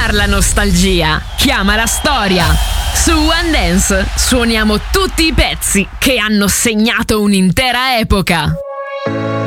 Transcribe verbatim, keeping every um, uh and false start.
chiamar la nostalgia, chiama la storia. Su One Dance suoniamo tutti i pezzi che hanno segnato un'intera epoca.